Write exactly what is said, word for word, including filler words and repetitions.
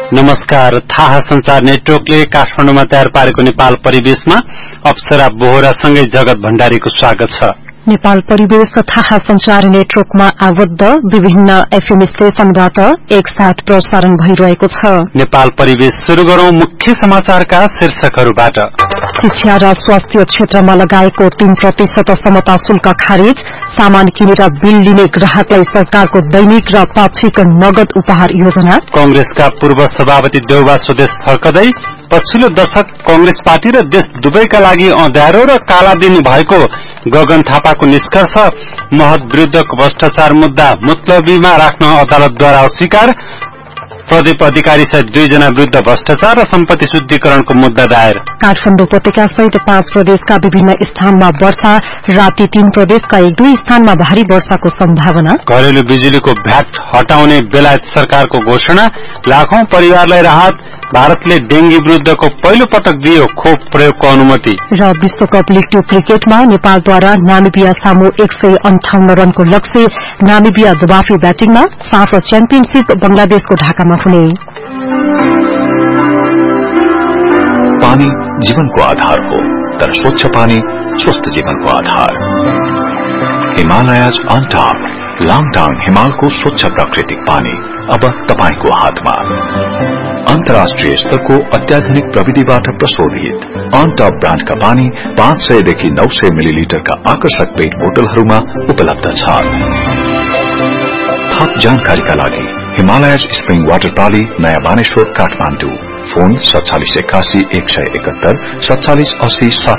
नमस्कार। थाहा संचार नेटवर्कले काठमाडौँमा तयार पारेको नेपाल परिवेशमा अप्सरा बोहरासँगै जगत भण्डारीको स्वागत छ। नेपाल परिवेश थाहा संचार नेटवर्कमा आबद्ध विभिन्न एफएम स्टेशनबाट एकसाथ प्रसारण भइरहेको छ। नेपाल परिवेश शुरू गरौं मुख्य समाचारका शीर्षकहरूबाट। शिक्षा र स्वास्थ्य क्षेत्रमा लगाएको तीन प्रतिशत समता शुल्क खारेज, सामान किनेर बिल लिने ग्राहकलाई सरकारको दैनिक र पाक्षिक नगद उपहार योजना। कंग्रेसका पूर्व सभापति देउबा स्वदेश फर्कदै, पछिल्लो दशक कंग्रेस पार्टी र देश दुवैका लागि अँध्यारो र काला दिन भएको गगन थापाको निष्कर्ष। महत विरूद्धको भ्रष्टाचार मुद्दा मुतलबीमा राख्न अदालतद्वारा अस्वीकार। प्रदीप अधिकारी सहित दुईजना विरूद्ध भ्रष्टाचार र सम्पत्ति शुद्धिकरणको मुद्दा दायर। काठमाडौँ उपत्यका सहित पाँच प्रदेशका विभिन्न स्थानमा वर्षा, राति तीन प्रदेशका एक दुई स्थानमा भारी वर्षाको सम्भावना। घरेलु बिजुलीको भ्याट हटाउने बेलायत सरकारको घोषणा, लाखौं परिवारलाई राहत। भारतले डेंगी विरूद्धको पहिलो पटक दियो खोप प्रयोगको अनुमति। र विश्वकप लिग टू क्रिकेटमा नेपालद्वारा नामिबिया सामु एक सय अन्ठाउन्न रनको लक्ष्य। नामिबिया जवाफी ब्याटिङमा। साफ च्याम्पियनशीप बंगलादेशको ढाकामा हुने। पानी जीवनको आधार हो, तर स्वच्छ पानी स्वस्थ जीवनको आधार। हिमालयज अनटॉप लाङटाङ हिमालको स्वच्छ प्राकृतिक पानी अब तपाईको हातमा। अन्तर्राष्ट्रिय स्तरको अत्याधुनिक प्रविधिबाट प्रशोधित अनटॉप ब्रान्डका पानी पाँच सय देखि नौ सय मिलिलिटरका आकर्षक पेट बोतलहरूमा उपलब्ध छ। थप जानकारीका लागि हिमालयज स्प्रिङ वाटर प्रणाली, नयाँ बानेश्वर, काठमाडौँ। फोन सत्तालीस एकासी एक सय एकहत्तर, सत्तालीस अस्सी सात